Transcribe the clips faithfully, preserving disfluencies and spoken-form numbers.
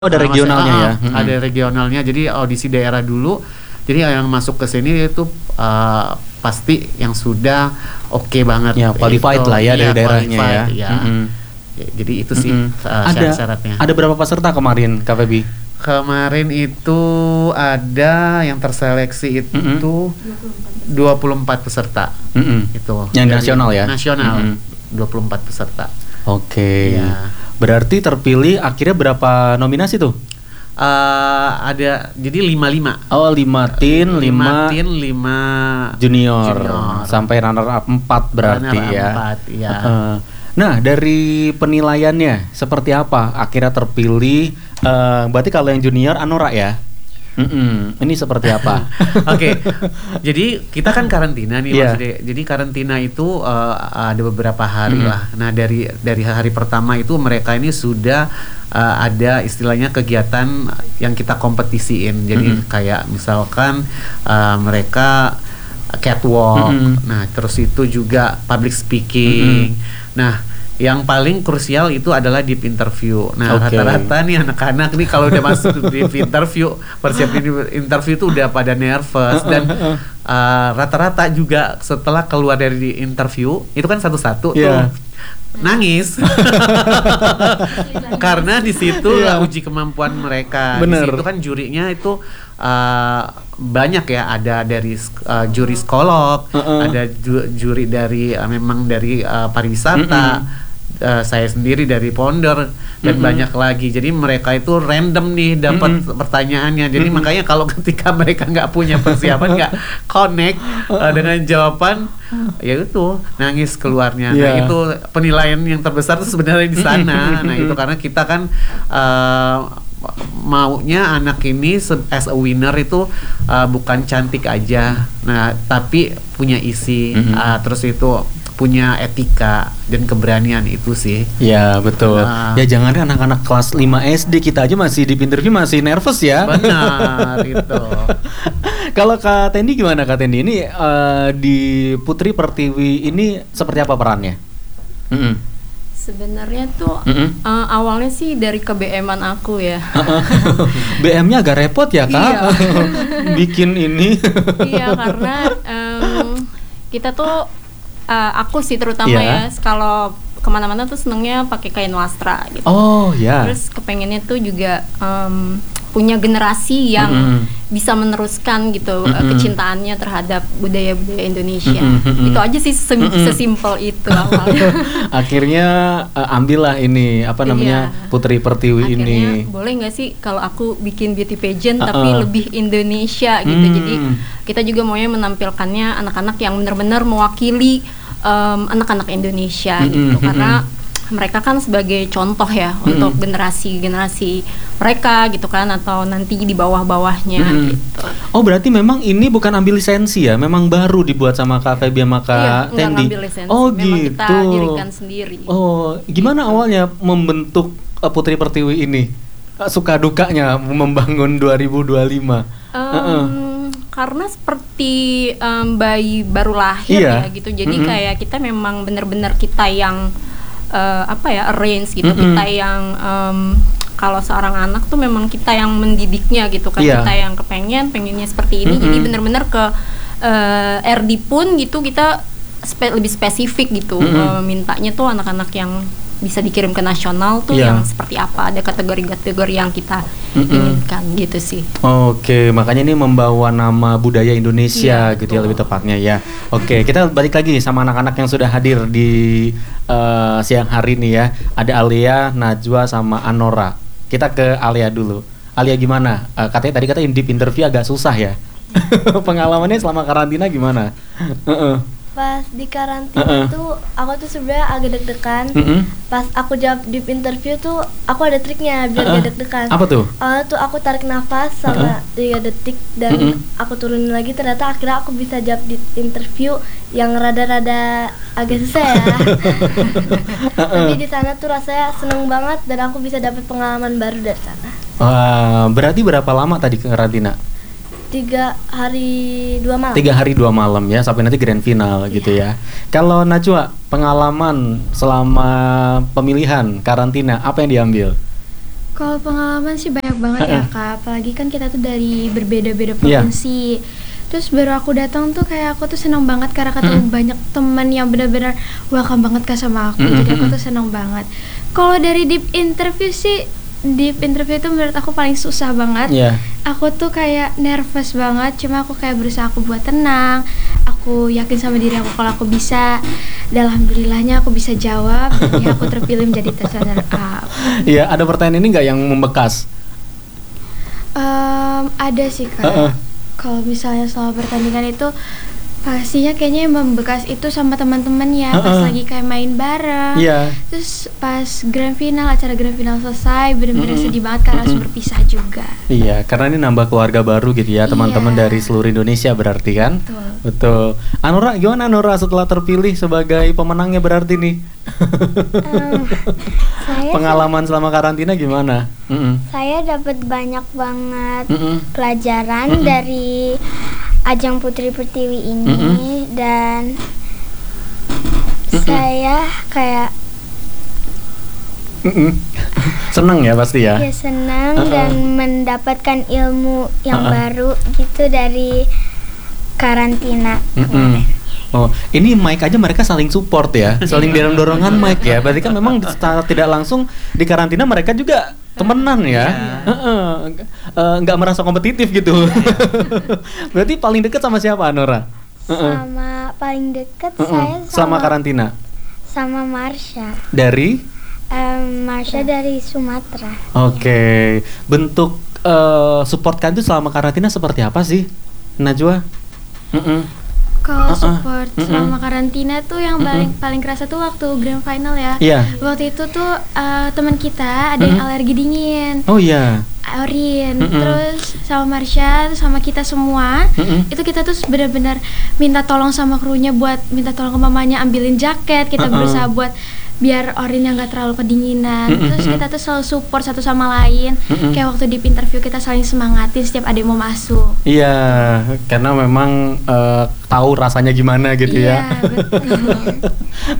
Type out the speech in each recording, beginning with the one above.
Oh, ada Nah, masih- regionalnya ah, ya. ah, Mm-mm. Ada regionalnya. Jadi audisi daerah dulu. Jadi yang masuk ke sini itu uh, pasti yang sudah oke banget. Ya, qualified Itu, lah ya iya, dari daerahnya ya. qualified, ya. Mm-mm. Ya, jadi itu sih Mm-mm. uh, Ada syarat-syaratnya. ada berapa peserta kemarin, Kak Febi? Kemarin itu ada yang terseleksi itu Mm-mm. dua puluh empat peserta. Mm-mm. Itu. Yang Dari nasional ya? Nasional. Mm-mm. dua puluh empat peserta. Oke. Iya. Berarti terpilih akhirnya berapa nominasi tuh? Uh, ada jadi lima lima. Oh, lima teen, lima teen, lima junior, junior. sampai runner up empat berarti Runner up ya. empat, ya. Heeh. Nah, dari penilaiannya seperti apa? Akhirnya terpilih. eh, berarti kalau yang junior Anora ya. Mm-mm. Ini seperti apa? Oke, jadi kita kan karantina nih, Iya. Mas De. Jadi karantina itu uh, ada beberapa hari Mm-mm. lah. Nah dari dari hari pertama itu mereka ini sudah uh, ada istilahnya kegiatan yang kita kompetisiin. Jadi Mm-mm. kayak misalkan uh, mereka catwalk. Mm-mm. Nah terus itu juga public speaking. Nah yang paling krusial itu adalah deep interview. Nah Oke. rata-rata nih anak-anak nih kalau udah masuk deep interview, persiapan deep interview itu udah pada nervous dan uh, rata-rata juga setelah keluar dari interview itu kan satu-satu Iya. tuh nangis karena di situ Iya. uji kemampuan mereka. Bener. Di situ kan jurinya itu uh, banyak ya, ada dari uh, juri psikolog, Uh-uh. ada ju- juri dari uh, memang dari uh, pariwisata. Uh, saya sendiri dari Ponder dan Mm-mm. banyak lagi. Jadi mereka itu random nih dapat Mm-mm. pertanyaannya. Jadi Mm-mm. makanya kalau ketika mereka nggak punya persiapan, nggak connect uh, dengan jawaban, ya itu nangis keluarnya. Nah Yeah. itu penilaian yang terbesar itu sebenarnya di sana. Nah itu karena kita kan uh, maunya anak ini se- as a winner itu uh, bukan cantik aja, nah tapi punya isi, Mm-mm. uh, terus itu punya etika dan keberanian itu sih. Ya, betul. Nah. Ya jangan anak-anak kelas lima S D kita aja masih di interview masih nervous ya. Benar itu. Kalau Kak Tendi gimana Kak Tendi? Ini eh, di Putri Pertiwi ini seperti apa perannya? Mm-mm. Sebenarnya tuh Mm-mm. eh, awalnya sih dari ke B M-an aku ya. B M-nya agak repot ya Kak? Iya. Bikin ini. Iya karena em, kita tuh eh, aku sih terutama Iya. ya kalau kemana-mana tuh senengnya pakai kain wastra gitu. Oh ya. Terus kepengennya tuh juga em, punya generasi yang Mm-mm. bisa meneruskan gitu eh, Mm-mm. kecintaannya terhadap budaya-budaya Indonesia. Mm-mm, mm-mm. Itu aja sih sem- Mm-mm. sesimpel itu awalnya. Akhirnya eh, ambillah ini apa namanya Iya. Putri Pertiwi Akhirnya ini. boleh nggak sih kalau aku bikin beauty pageant Uh-uh. tapi lebih Indonesia gitu. Hmm. Jadi kita juga maunya menampilkannya anak-anak yang benar-benar mewakili em, anak-anak Indonesia Mm-mm, gitu. mm-mm. Karena mereka kan sebagai contoh ya untuk generasi-generasi mereka gitu kan, atau nanti di bawah-bawahnya Mm-mm. gitu. Oh berarti memang ini bukan ambil lisensi ya? Memang baru dibuat sama Kak Febi sama Kak Iya, nggak Tendi? ngambil lisensi. Oh Memang gitu. kita dirikan sendiri. Oh gimana awalnya membentuk uh, Putri Pertiwi ini? Uh, suka dukanya membangun dua ribu dua puluh lima? Em, Uh-uh. Karena seperti em, bayi baru lahir Iya. ya gitu, jadi Mm-mm. kayak kita memang benar-benar kita yang eh, apa ya arrange gitu, Mm-mm. kita yang em, kalau seorang anak tuh memang kita yang mendidiknya gitu kan, Iya. kita yang kepengen pengennya seperti ini, Mm-mm. jadi benar-benar ke eh, R D pun gitu kita spe- lebih spesifik gitu, Mm-mm. eh, mintanya tuh anak-anak yang bisa dikirim ke nasional tuh Iya. yang seperti apa, ada kategori-kategori yang kita Mm-mm. inginkan gitu sih. Oke, makanya ini membawa nama budaya Indonesia Iya, gitu ya betul. lebih tepatnya ya. Oke, kita balik lagi sama anak-anak yang sudah hadir di eh, siang hari ini ya. Ada Alia, Najwa sama Anora. Kita ke Alia dulu. Alia gimana? Eh, katanya tadi kata deep interview agak susah ya. Pengalamannya selama karantina gimana? Heeh. Pas di karantina Uh-uh. tuh aku tuh sebenarnya agak deg-degan. Mm-mm. Pas aku jawab di interview tuh aku ada triknya biar Uh-uh. gak deg-degan. Apa tuh? Awalnya tuh aku tarik nafas selama tiga detik dan Mm-mm. aku turunin lagi, ternyata akhirnya aku bisa jawab di interview yang rada-rada agak susah ya. Tapi di sana tuh rasanya seneng banget dan aku bisa dapat pengalaman baru dari sana. Wah, berarti berapa lama tadi karantina? Tiga hari dua malam. Tiga hari dua malam ya sampai nanti grand final gitu ya. Kalau Najwa pengalaman selama pemilihan karantina apa yang diambil? Kalau pengalaman sih banyak banget ya Kak, apalagi kan kita tuh dari berbeda-beda Iya. provinsi. Terus baru aku datang tuh kayak aku tuh senang banget karena ketemu banyak teman yang benar-benar welcome banget Kak sama aku. Mm, Jadi mm, aku mm. tuh senang banget. Kalau dari deep interview sih, deep interview itu menurut aku paling susah banget. Iya. Aku tuh kayak nervous banget, cuma aku kayak berusaha aku buat tenang. Aku yakin sama diri aku kalau aku bisa. Dan alhamdulillahnya aku bisa jawab. Jadi aku terpilih menjadi tes runner up. Iya, ada pertanyaan ini nggak yang membekas? Em, ada sih Kak. Heeh. Kalau misalnya selama pertandingan itu pastinya kayaknya yang membekas itu sama teman-teman ya, pas Heeh. lagi kayak main bareng. Iya. Terus pas grand final, acara grand final selesai, bener-bener Mm-mm. sedih banget karena harus Mm-mm. berpisah juga. Iya, karena ini nambah keluarga baru gitu ya, teman-teman Iya. dari seluruh Indonesia berarti kan? Betul. Betul. Anora, gimana Anora setelah terpilih sebagai pemenangnya berarti nih? Em, saya Pengalaman selama karantina gimana? Mm-mm. saya dapat banyak banget Mm-mm. pelajaran Mm-mm. dari ajang Putri Pertiwi ini Mm-mm. dan Mm-mm. saya kayak Mm-mm. Seneng ya pasti ya? ya senang Uh-uh. dan mendapatkan ilmu yang Uh-uh. baru gitu dari karantina Mm-mm. kemarin. Oh, ini mic aja mereka saling support ya, saling dorong-dorongan mic ya. Berarti kan memang secara tidak langsung di karantina mereka juga temenan ya. Heeh. Eh, nggak merasa kompetitif gitu. Berarti paling dekat sama siapa Anora? Heeh. Sama paling dekat Heeh. saya Selama sama karantina sama Marsha. dari? Em, Marsha dari Sumatera. Oke, bentuk eh, support kalian itu selama karantina seperti apa sih, Najwa? Mm-mm. Kalau Uh-uh. support Mm-mm. selama karantina tuh yang Mm-mm. paling paling kerasa tuh waktu grand final ya. Iya. Waktu itu tuh eh, teman kita ada yang Mm-mm. alergi dingin. Oh iya. Aurin, Mm-mm. terus sama Marsha, terus sama kita semua, Mm-mm. itu kita tuh benar-benar minta tolong sama krunya buat minta tolong ke mamanya ambilin jaket, kita Uh-uh. berusaha buat biar Aurinnya nggak terlalu kedinginan, Mm-mm. terus kita tuh selalu support satu sama lain, Mm-mm. kayak waktu di interview kita saling semangatin setiap ada yang mau masuk. Iya, karena memang eh, tahu rasanya gimana gitu ya. Iya, betul.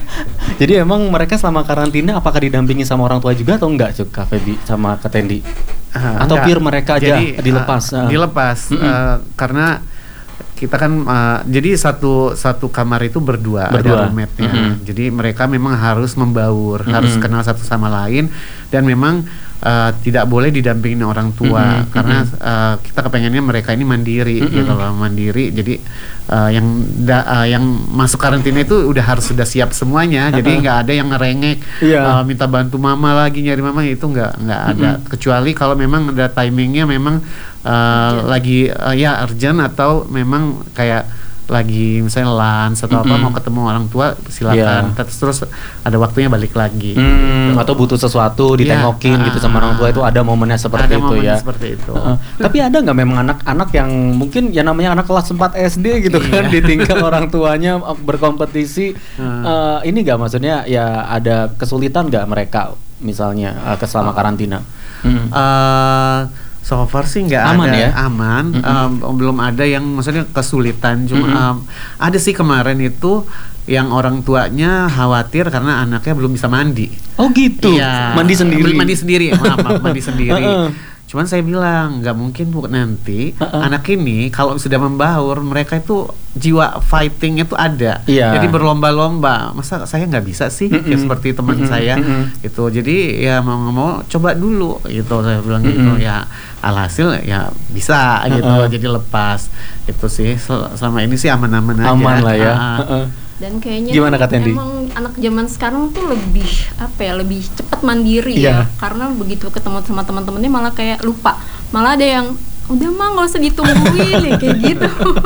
Jadi emang mereka selama karantina apakah didampingi sama orang tua juga atau enggak, Cuk, Kak Febi sama Kak Tendi? Ah, Atau enggak. pure mereka aja Jadi, dilepas? ah, Ah. dilepas Mm-mm. eh, karena kita kan ah, jadi satu satu kamar itu berdua, Berdua. ada roommate-nya. Mm-mm. Jadi mereka memang harus membaur, harus Mm-mm. kenal satu sama lain dan memang ah, tidak boleh didampingin orang tua Mm-mm. karena Mm-mm. ah, kita kepengennya mereka ini mandiri Mm-mm. gitu loh, mandiri. Jadi ah, yang da- ah, yang masuk karantina itu udah harus sudah siap semuanya. Jadi Uh-uh. nggak ada yang ngerengek Iya. ah, minta bantu mama lagi nyari mama, itu nggak nggak ada. Mm-mm. Kecuali kalau memang ada timingnya memang uh, lagi uh, ya urgent atau memang kayak lagi misalnya lunch atau apa Mm-mm. mau ketemu orang tua silakan. Iya. Terus terus ada waktunya balik lagi. Hmm, atau butuh sesuatu ditengokin Iya, gitu sama ah, orang tua, itu ada momennya seperti ada itu momennya ya. seperti itu. Heeh. Tapi ada nggak memang anak-anak yang mungkin ya namanya anak kelas empat S D gitu kan, Iya. ditinggal orang tuanya uh, berkompetisi. Hmm. Eh, ini nggak maksudnya ya ada kesulitan nggak mereka misalnya uh, ke selama karantina? Hmm. Uh, so far sih nggak Aman ada ya? aman. Mm-mm. Um, belum ada yang maksudnya kesulitan. Cuma Mm-mm. um, ada sih kemarin itu yang orang tuanya khawatir karena anaknya belum bisa mandi. Oh gitu. Iya, Mandi sendiri. Mandi sendiri, maaf, maaf, mandi sendiri. Heeh. Cuman saya bilang nggak mungkin bu, nanti Heeh. anak ini kalau sudah membaur mereka itu jiwa fightingnya tuh ada. Iya. Jadi berlomba-lomba. Masa saya nggak bisa sih Mm-mm. ya, seperti teman Mm-mm. saya Mm-mm. itu. Jadi ya mau nggak mau coba dulu gitu, saya bilang gitu Mm-mm. ya. Alhasil ya bisa gitu, Heeh. jadi lepas itu sih. Sel- selama ini sih aman-aman aja. Aman lah ya. Ah. Heeh. Dan kayaknya Gimana, tuh Kak Tendi? emang anak zaman sekarang tuh lebih apa ya, lebih cepat mandiri Iya. ya, karena begitu ketemu sama teman-temannya malah kayak lupa, malah ada yang udah mah nggak usah ditungguin ya kayak gitu.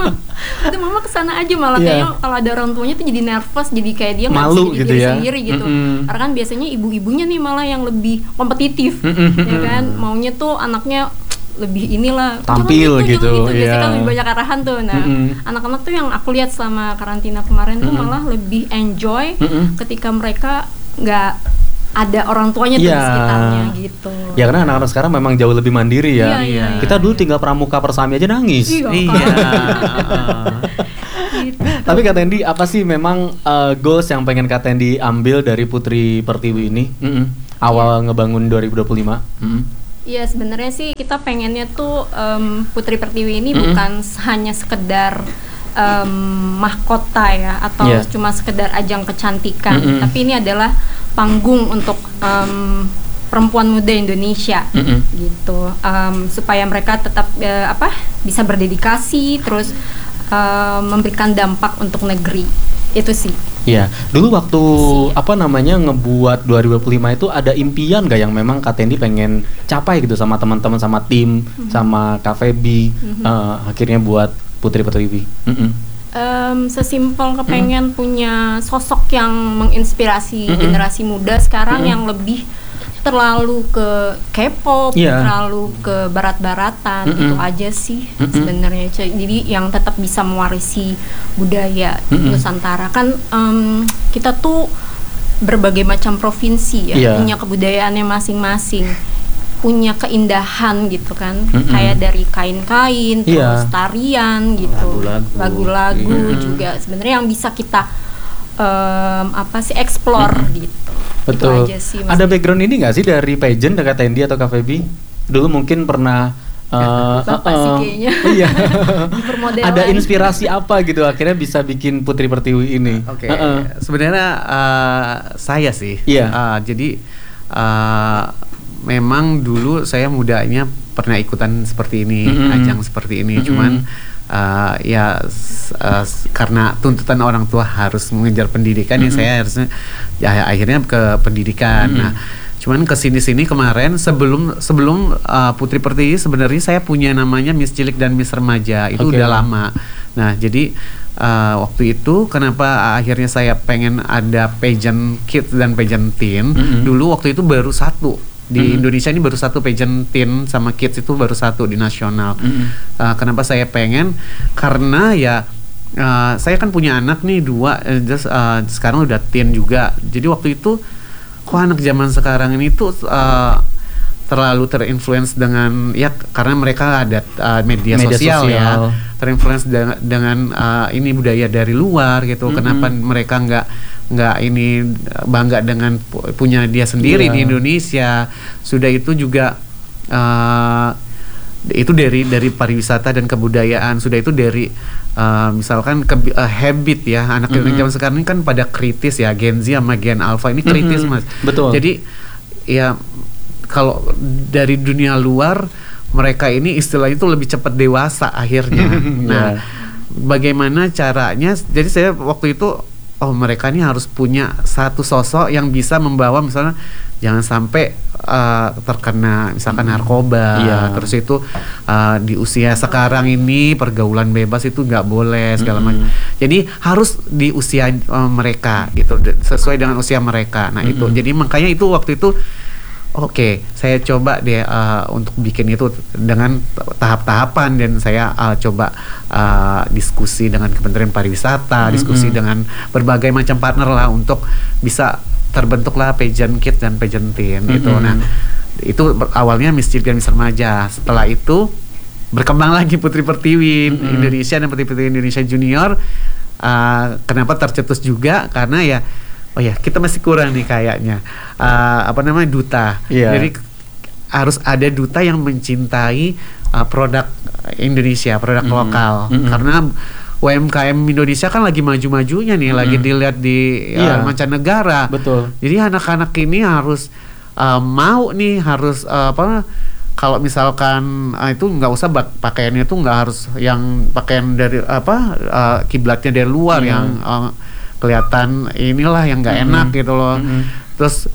Udah mama kesana aja, malah Iya. kayaknya kalau ada orang tuanya tuh jadi nervous, jadi kayak dia nggak Malu bisa jadi gitu diri ya. sendiri gitu. Mm-mm. Karena kan biasanya ibu-ibunya nih malah yang lebih kompetitif, Mm-mm. ya kan, maunya tuh anaknya lebih inilah Tampil jangan gitu, jangan biasanya iya. kan lebih banyak arahan tuh. Nah Mm-mm. anak-anak tuh yang aku lihat selama karantina kemarin tuh Mm-mm. malah lebih enjoy Mm-mm. ketika mereka nggak ada orang tuanya tuh Iya. di sekitarnya gitu. Ya karena anak-anak sekarang memang jauh lebih mandiri ya. Iya, iya, iya. Kita dulu tinggal pramuka persami aja nangis. Iya, Iya. Gitu. Tapi Kak Tendi, apa sih memang uh, goals yang pengen Kak Tendi ambil dari Putri Pertiwi ini? Mm-mm. awal ngebangun dua ribu dua puluh lima? Mm. Iya, sebenarnya sih kita pengennya tuh um, Putri Pertiwi ini Mm-mm. bukan hanya sekedar um, mahkota ya, atau Yeah. cuma sekedar ajang kecantikan, Mm-mm. tapi ini adalah panggung untuk um, perempuan muda Indonesia, Mm-mm. gitu, um, supaya mereka tetap uh, apa bisa berdedikasi, terus um, memberikan dampak untuk negeri, itu sih. Iya, dulu waktu apa namanya ngebuat dua ribu dua puluh lima itu ada impian gak yang memang Kak Tendi pengen capai gitu sama teman-teman, sama tim, Mhm. sama Kak Feby, Mhm. eh, akhirnya buat Putri Pertiwi. Mm-mm. Um, sesimpel kepengen punya sosok yang menginspirasi Mm-mm. generasi muda sekarang Mm-mm. yang lebih terlalu ke K-pop, Iya. terlalu ke barat-baratan, Mm-mm. itu aja sih Mm-mm. sebenarnya. C- Jadi yang tetap bisa mewarisi budaya Mm-mm. Nusantara. Kan em, kita tuh berbagai macam provinsi ya, Iya. punya kebudayaannya masing-masing, punya keindahan gitu kan, Mm-mm. kayak dari kain-kain, Iya. terus tarian gitu, Lagu-lagu. lagu-lagu Mm-mm. juga sebenarnya yang bisa kita em, apa sih explore gitu. Betul. Itu aja sih, Mas. Ada background ini nggak sih dari pageant Kak Tendi atau Kak Feby? Dulu mungkin pernah eh, Bapak eh, sih eh, kayaknya. Iya. Di permodelan. Ada inspirasi apa gitu akhirnya bisa bikin Putri Pertiwi ini? Oke, Heeh. sebenarnya uh, saya sih. Iya. Uh, jadi uh, memang dulu saya mudanya pernah ikutan seperti ini, Mm-mm. ajang seperti ini. Mm-mm. Cuman uh, ya s- uh, s- karena tuntutan orang tua harus mengejar pendidikan, ya Mm-mm. saya harusnya ya akhirnya ke pendidikan. Mm-mm. Nah, cuman kesini-sini kemarin sebelum sebelum uh, Putri Pertiwi sebenarnya saya punya namanya Miss Cilik dan Miss Remaja, itu Oke. udah lama. Nah, jadi uh, waktu itu kenapa akhirnya saya pengen ada pageant kids dan pageant teen. Mm-mm. Dulu waktu itu baru satu di Mm-mm. Indonesia ini, baru satu pageant teen sama kids itu baru satu di nasional. Mm-mm. Uh, kenapa saya pengen? Karena ya uh, saya kan punya anak nih dua, uh, just, uh, sekarang udah teen juga. Jadi waktu itu kok anak zaman sekarang ini tuh uh, terlalu terinfluence dengan ya karena mereka ada uh, media, Media sosial, sosial. ya, terinfluence de- dengan uh, ini budaya dari luar gitu. Mm-mm. Kenapa mereka nggak nggak ini uh, bangga dengan pu- punya dia sendiri Iya. di Indonesia? Sudah itu juga uh, itu dari dari pariwisata dan kebudayaan, sudah itu dari uh, misalkan ke, uh, habit ya, anak Mm-mm. zaman sekarang ini kan pada kritis ya, Gen Z sama Gen Alpha ini kritis, Mm-mm. Mas. Betul. Jadi ya kalau dari dunia luar mereka ini istilahnya itu lebih cepat dewasa akhirnya. Nah, Ya. bagaimana caranya? Jadi saya waktu itu, oh mereka ini harus punya satu sosok yang bisa membawa, misalnya jangan sampai uh, terkena misalkan narkoba. Iya. Terus itu uh, di usia sekarang ini pergaulan bebas itu nggak boleh segala Mm-mm. macam. Jadi harus di usia uh, mereka gitu, de- sesuai dengan usia mereka. Nah itu, Mm-mm. jadi makanya itu waktu itu oke, saya coba deh uh, untuk bikin itu dengan tahap-tahapan, dan saya uh, coba uh, diskusi dengan Kementerian Pariwisata, Mm-mm. diskusi dengan berbagai macam partner lah untuk bisa terbentuklah pageant kids dan pageant teen itu. Mm-mm. Nah, itu ber- awalnya Miss Cilik dan Miss Remaja. Setelah itu berkembang lagi Putri Pertiwi Mm-mm. Indonesia dan Putri Pertiwi Indonesia Junior. Uh, kenapa tercetus juga? Karena ya oh ya, kita masih kurang nih kayaknya uh, apa namanya duta. Iya. Jadi k- harus ada duta yang mencintai uh, produk Indonesia, produk Mm-mm. lokal. Mm-mm. Karena U M K M Indonesia kan lagi maju-majunya nih, Mm-mm. lagi dilihat di uh, Iya. mancanegara. Betul. Jadi anak-anak ini harus uh, mau nih, harus uh, apa? Kalau misalkan uh, itu nggak usah bak- pakaiannya tuh nggak harus yang pakaian dari apa uh, kiblatnya dari luar, Iya. yang uh, kelihatan inilah yang nggak Mm-mm. enak gitu loh. Mm-mm. Terus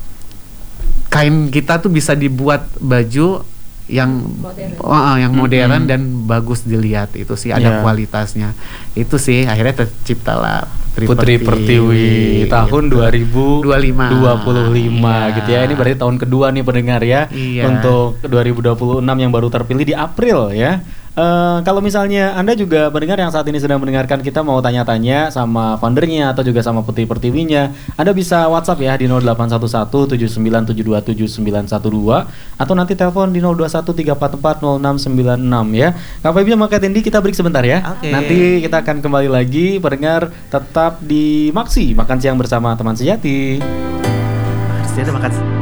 kain kita tuh bisa dibuat baju yang Modern. uh, yang modern Mm-mm. dan bagus dilihat, itu sih ada Iya. kualitasnya. Itu sih akhirnya terciptalah Putri Pertiwi tahun gitu. dua ribu dua puluh lima Iya. gitu ya. Ini berarti tahun kedua nih pendengar ya. Iya. Untuk dua ribu dua puluh enam yang baru terpilih di April ya. Eh, kalau misalnya Anda juga pendengar yang saat ini sedang mendengarkan kita mau tanya-tanya sama foundernya atau juga sama Putri Pertiwinya, Anda bisa WhatsApp ya di nol delapan satu satu tujuh sembilan tujuh dua tujuh sembilan satu dua atau nanti telepon di nol dua satu tiga empat empat nol enam sembilan enam ya. Kak Feby sama Kak Tendi, kita break sebentar ya. Oke. Nanti kita akan kembali lagi, pendengar tetap di Maksi Makan Siang bersama teman sejati. Harusnya ada makan